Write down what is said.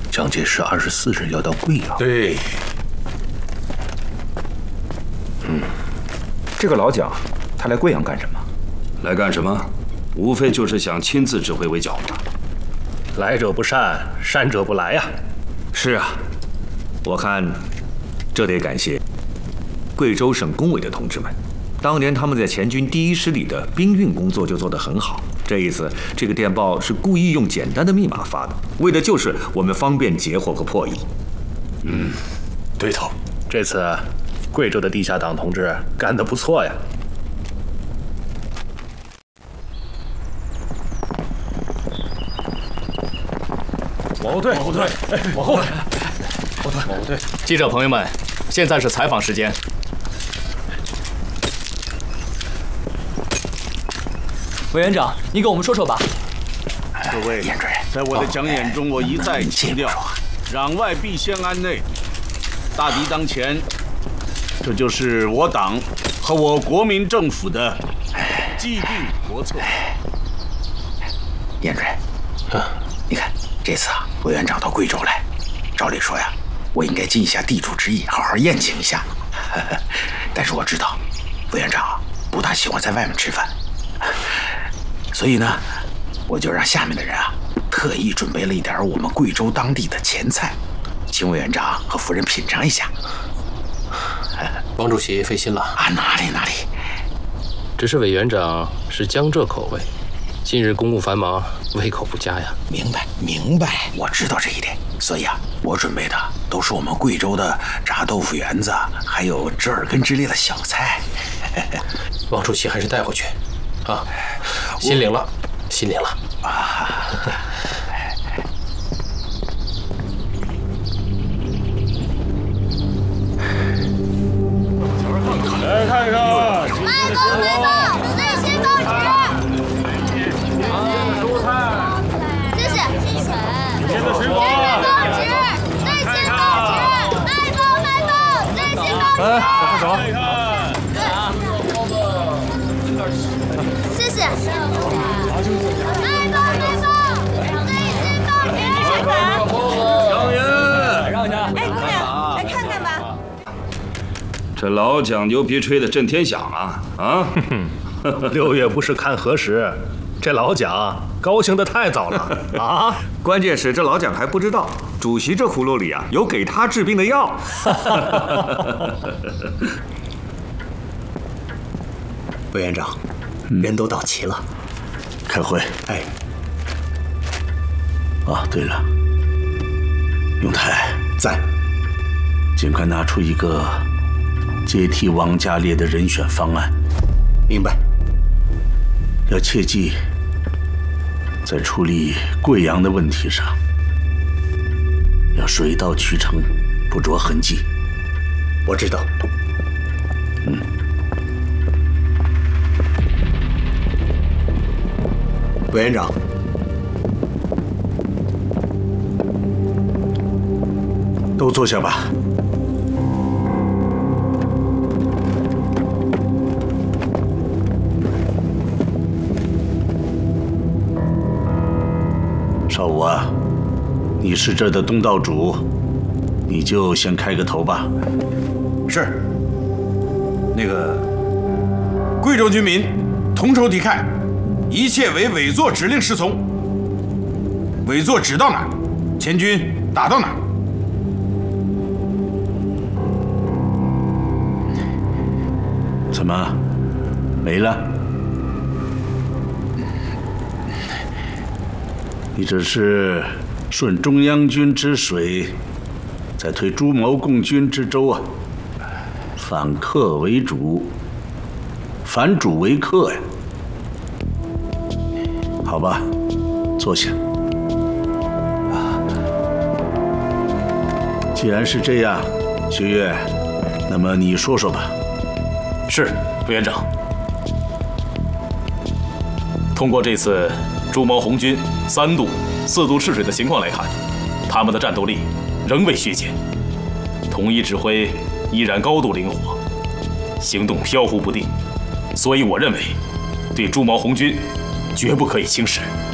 蒋介石24日要到贵阳。 对。 这个老蒋，他来贵阳干什么？ 来干什么？无非就是想亲自指挥围剿嘛。 来者不善，善者不来呀。 是啊，我看这得感谢贵州省工委的同志们。当年他们在前军第1师里的兵运工作就做得很好。这一次，这个电报是故意用简单的密码发的，为的就是我们方便截获和破译。 对头。这次贵州的地下党同志干得不错呀。 往后退，往后退，往后退，往后退。记者朋友们，现在是采访时间。 委员长，你给我们说说吧。 各位，在我的讲演中，我一再强调，攘外必先安内，大敌当前，这就是我党和我国民政府的既定国策。 燕追，你看这次啊，委员长到贵州来，照理说呀，我应该尽一下地主之谊，好好宴请一下。但是我知道，委员长不大喜欢在外面吃饭。所以呢，我就让下面的人啊，特意准备了一点我们贵州当地的前菜，请委员长和夫人品尝一下。 王主席费心了啊，哪里， 只是委员长是江浙口味，近日公务繁忙，胃口不佳呀。 明白，我知道这一点。所以啊，我准备的都是我们贵州的炸豆腐圆子，还有折耳根之类的小菜。 王主席还是带回去。啊，心领了。啊！ 来看看， 卖报，最新报纸。 蔬菜， 这是新鲜的水果。 报纸，最新报纸，卖报，最新报纸。 快手。 谢谢。卖报，最新报纸。 蒋爷， 让一下。 哎，姑娘，来看看吧。 这老蒋牛皮吹得震天响啊 ！6月不是看何时，这老蒋高兴得太早了啊！ 关键是这老蒋还不知道，主席这葫芦里啊有给他治病的药。 委员长，人都到齐了， 开会。 哎。 啊，对了，永泰在， 尽快拿出一个接替王家烈的人选方案。 明白。 要切记，在处理贵阳的问题上，要水到渠成，不着痕迹。 我知道。委员长， 都坐下吧。少武啊，你是这儿的东道主，你就先开个头吧。 是。那个，贵州军民同仇敌忾，一切为委座指令是从。委座指到哪儿，前军打到哪儿。怎么，没了？你这是顺中央军之水，在推诸毛共军之舟啊！反客为主，反主为客呀！好吧，坐下。既然是这样，薛岳，那么你说说吧。 是，委员长。通过这次朱毛红军3渡、4渡赤水的情况来看，他们的战斗力仍未削减，统一指挥依然高度灵活，行动飘忽不定，所以我认为，对朱毛红军绝不可以轻视。